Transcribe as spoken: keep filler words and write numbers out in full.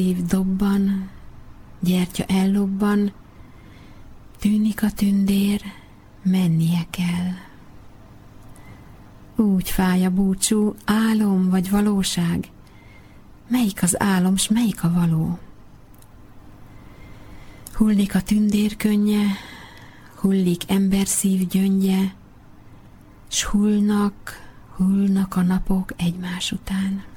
Szív dobban, gyertya ellobban, tűnik a tündér, mennie kell. Úgy fáj a búcsú, álom vagy valóság, melyik az álom, s melyik a való? Hullik a tündér könnye, hullik ember szív gyöngye, s hullnak, hullnak a napok egymás után.